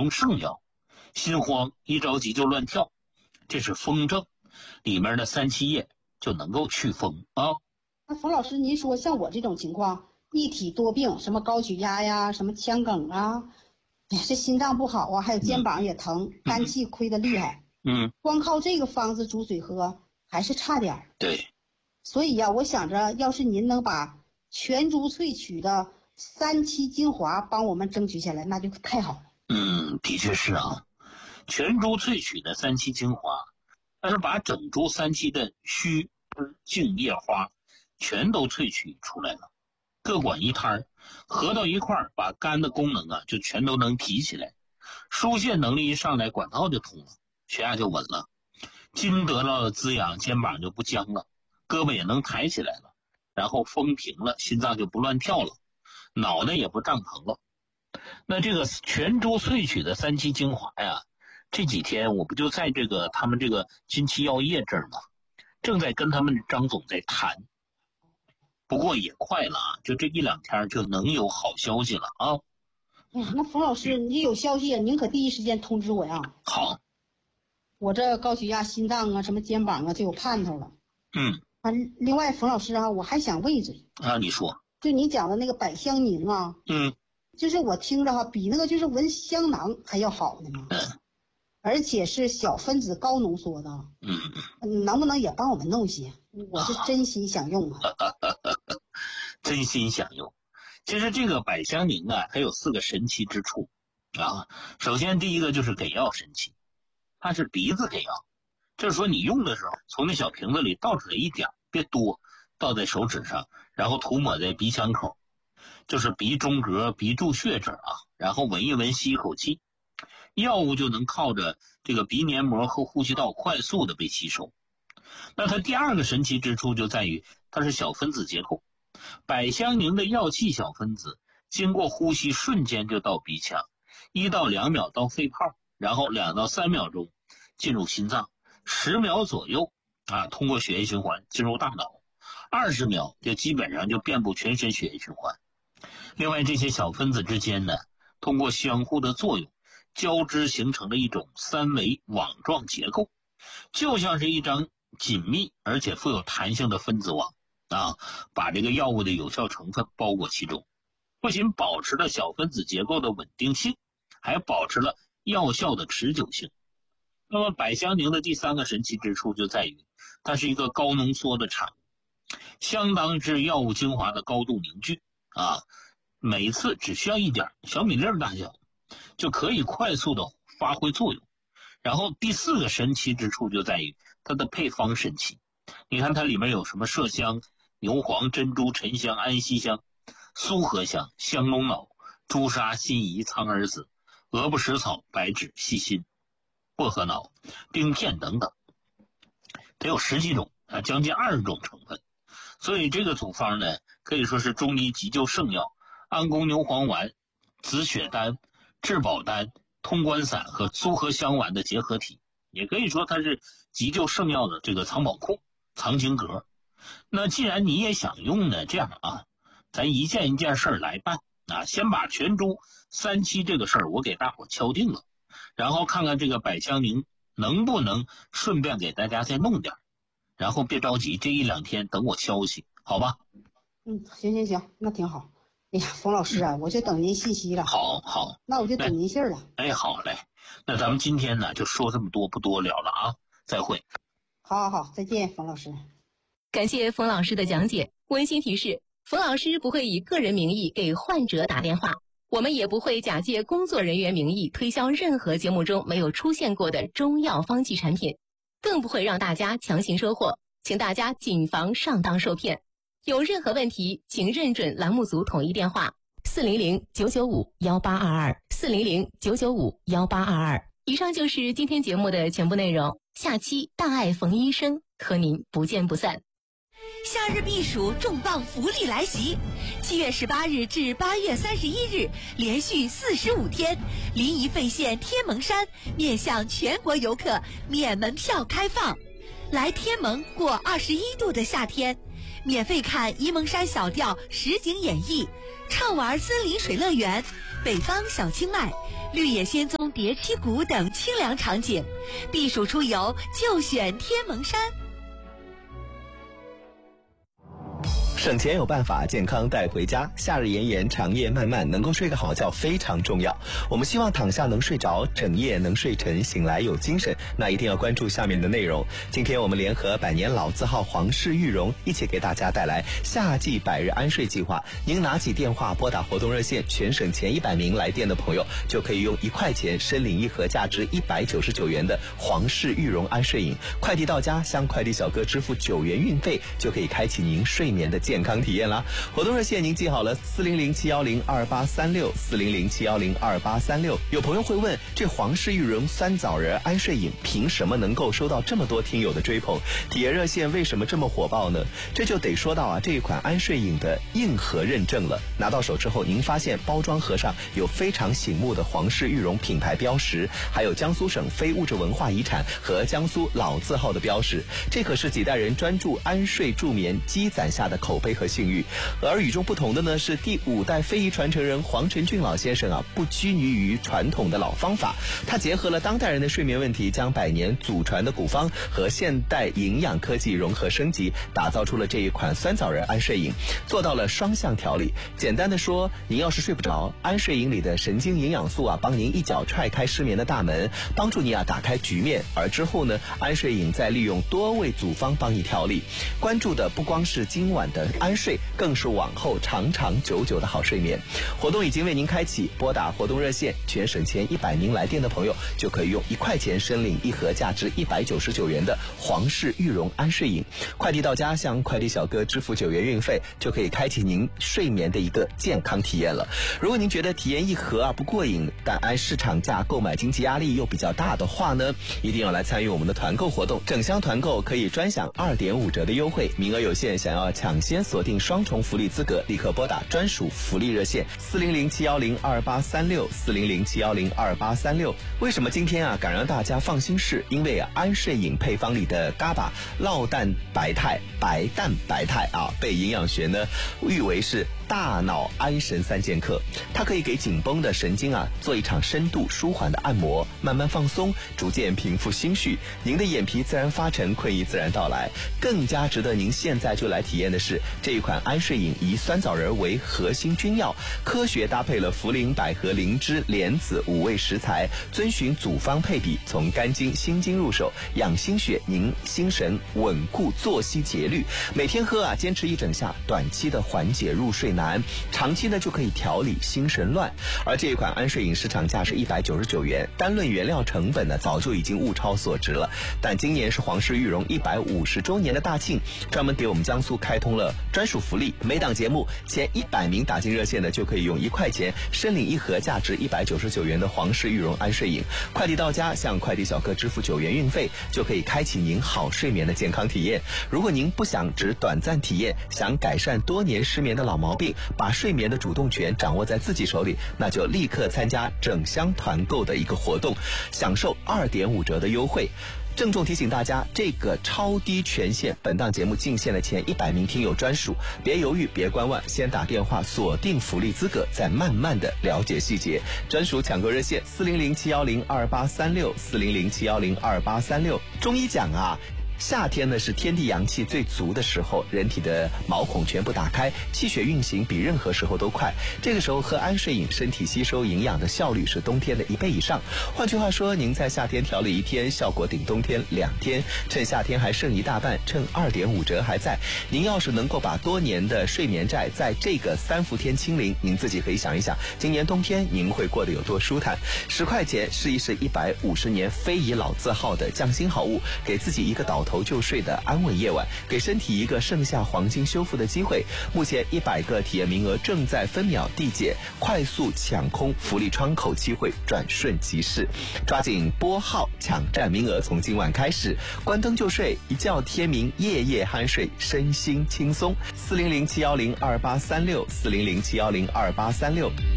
中圣药，心慌一着急就乱跳，这是风症，里面的三七叶就能够祛风啊。 那冯老师，您说像我这种情况，一体多病，什么高血压呀，什么腔梗啊，哎呀，这心脏不好啊，还有肩膀也疼，肝气亏得厉害。光靠这个方子煮水喝还是差点儿。 对。 所以呀，我想着，要是您能把全株萃取的三七精华帮我们争取下来，那就太好了。 的确是啊，全株萃取的三七精华，它是把整株三七的须、枝、茎、叶、花全都萃取出来了，各管一摊儿，合到一块儿，把肝的功能啊就全都能提起来，输泄能力一上来，管道就通了，血压就稳了，筋得到了滋养，肩膀就不僵了，胳膊也能抬起来了，然后风停了，心脏就不乱跳了，脑袋也不胀疼了。那这个全株萃取的三七精华呀，这几天我不就在这个他们这个金旗药业这儿吗？正在跟他们张总在谈，不过也快了啊，就这一两天就能有好消息了啊。 哎呀，那冯老师，你有消息您可第一时间通知我呀。 好， 我这高血压、心脏啊，什么肩膀啊，就有盼头了。另外冯老师啊，我还想问一嘴啊，你说， 就你讲的那个百香凝啊，就是我听着比那个就是闻香囊还要好呢嘛。而且是小分子高浓缩的。能不能也帮我们弄些？我是真心想用啊。 真心想用。其实这个百香凝啊，它有4个神奇之处啊。首先第一个就是给药神奇，它是鼻子给药，就是说你用的时候，从那小瓶子里倒出来一点，别多，倒在手指上，然后涂抹在鼻腔口，就是鼻中隔、鼻柱穴这儿啊，然后闻一闻，吸一口气，药物就能靠着这个鼻黏膜和呼吸道快速的被吸收。那它第2个神奇之处就在于它是小分子结构，百香凝的药气小分子经过呼吸瞬间就到鼻腔，1到2秒到肺泡，然后2到3秒钟进入心脏，10秒左右啊通过血液循环进入大脑，20秒就基本上就遍布全身血液循环。另外这些小分子之间呢，通过相互的作用交织形成了一种3维网状结构，就像是一张紧密而且富有弹性的分子网啊，把这个药物的有效成分包裹其中，不仅保持了小分子结构的稳定性，还保持了药效的持久性。那么百香凝的第3个神奇之处就在于它是一个高浓缩的产物，相当是药物精华的高度凝聚啊，每次只需要一点小米粒大小就可以快速的发挥作用。然后第4个神奇之处就在于它的配方神奇，你看它里面有什么麝香、牛黄、珍珠、沉香、安息香、苏合香、香龙脑、朱砂、辛夷、苍耳子、鹅不食草、白芷、细辛、薄荷脑、冰片等等，它有10几种啊，将近20种成分。所以这个组方呢，可以说是中医急救圣药安宫牛黄丸、紫雪丹、质保丹、通关散和苏合香丸的结合体，也可以说它是急救圣药的这个藏宝库、藏经阁。那既然你也想用呢，这样啊，咱一件一件事儿来办啊，先把全株三七这个事儿我给大伙敲定了，然后看看这个百香凝能不能顺便给大家再弄点，然后别着急，这1、2天等我消息，好吧？ 行，那挺好。哎呀，冯老师啊，我就等您信息了。 好， 那我就等您信儿了。 哎，好嘞，那咱们今天呢就说这么多，不多聊了啊，再会。 好，再见，冯老师。 感谢冯老师的讲解。温馨提示：冯老师不会以个人名义给患者打电话，我们也不会假借工作人员名义推销任何节目中没有出现过的中药方剂产品，更不会让大家强行收货，请大家谨防上当受骗。有任何问题，请认准栏目组统一电话400-995-1822，400-995-1822。以上就是今天节目的全部内容，下期大爱冯医生和您不见不散。 夏日避暑重磅福利来袭！7月18日至8月31日，连续45天，临沂费县天门山面向全国游客免门票开放，来天门过21度的夏天，免费看沂蒙山小调实景演绎，畅玩森林水乐园、北方小清迈、 绿野仙踪、叠七谷等清凉场景。避暑出游就选天门山。 省钱有办法，健康带回家。夏日炎炎，长夜漫漫，能够睡个好觉非常重要。我们希望躺下能睡着，整夜能睡沉，醒来有精神，那一定要关注下面的内容。今天我们联合百年老字号皇氏玉荣，一起给大家带来夏季百日安睡计划。您拿起电话拨打活动热线，全省前100名来电的朋友就可以用1块钱申领一盒价值199元的皇氏玉荣安睡饮，快递到家，向快递小哥支付9元运费，就可以开启您睡眠的健康体验啦！活动热线您记好了，400-710-2836，400-710-2836。有朋友会问，这皇氏玉荣酸枣仁安睡饮凭什么能够收到这么多听友的追捧？体验热线为什么这么火爆呢？这就得说到这一款安睡饮的硬核认证了。拿到手之后，您发现包装盒上有非常醒目的皇氏玉荣品牌标识，还有江苏省非物质文化遗产和江苏老字号的标识。这可是几代人专注安睡助眠积攒下的口碑和信誉。而与众不同的呢，是第5代非遗传承人黄承俊老先生不拘泥于传统的老方法，他结合了当代人的睡眠问题，将100年祖传的古方和现代营养科技融合升级，打造出了这一款酸枣仁安睡饮，做到了双向调理。简单的说，您要是睡不着，安睡饮里的神经营养素帮您一脚踹开失眠的大门，帮助你打开局面。而之后呢，安睡饮再利用多味组方帮你调理。关注的不光是今晚的安睡，更是往后长长久久的好睡眠。活动已经为您开启，拨打活动热线，全省前100名来电的朋友就可以用1块钱申领一盒价值199元的皇氏玉荣安睡饮，快递到家，向快递小哥支付9元运费，就可以开启您睡眠的一个健康体验了。如果您觉得体验一盒不过瘾，但按市场价购买经济压力又比较大的话呢，一定要来参与我们的团购活动。整箱团购可以专享2.5折的优惠，名额有限，想要抢先锁定双重福利资格，立刻拨打专属福利热线400-710-2836，400-710-2836。为什么今天敢让大家放心是因为安睡饮配方里的嘎巴酪蛋白肽被营养学呢誉为是大脑安神3剑客，它可以给紧绷的神经做一场深度舒缓的按摩，慢慢放松，逐渐平复心绪，您的眼皮自然发沉，困意自然到来。更加值得您现在就来体验的是，这一款安睡饮以酸枣仁为核心君药，科学搭配了茯苓、百合、灵芝、莲子5味食材，遵循组方配比，从肝经、心经入手，养心血、宁心神，稳固作息节律。每天喝坚持1整下，短期的缓解入睡难，长期呢就可以调理心神乱。而这一款安睡饮市场价是199元，单论原料成本呢早就已经物超所值了。但今年是皇氏玉荣150周年的大庆，专门给我们江苏开通了专属福利，每档节目前100名打进热线的就可以用1块钱申领一盒价值199元的皇氏玉荣安睡饮，快递到家，向快递小哥支付9元运费，就可以开启您好睡眠的健康体验。如果您不想只短暂体验，想改善多年失眠的老毛病，把睡眠的主动权掌握在自己手里，那就立刻参加整箱团购的一个活动，享受2.5折的优惠。郑重提醒大家，这个超低权限，本档节目进线的前100名听友专属，别犹豫，别观望，先打电话锁定福利资格，再慢慢的了解细节。专属抢购热线400-710-2836，400-710-2836。中医讲夏天呢是天地阳气最足的时候，人体的毛孔全部打开，气血运行比任何时候都快。这个时候喝安睡饮，身体吸收营养的效率是冬天的1倍以上。换句话说，您在夏天调理1天，效果顶冬天2天。趁夏天还剩一大半，趁2.5折还在，您要是能够把多年的睡眠债在这个3伏天清零，您自己可以想一想，今年冬天您会过得有多舒坦。10块钱试一试150年非遗老字号的匠心好物，给自己一个倒头就睡的安稳夜晚，给身体一个盛夏黄金修复的机会。目前100个体验名额正在分秒递减，快速抢空，福利窗口机会转瞬即逝，抓紧拨号抢占名额，从今晚开始，关灯就睡，一觉天明，夜夜酣睡，身心轻松。400-710-2836，400-710-2836。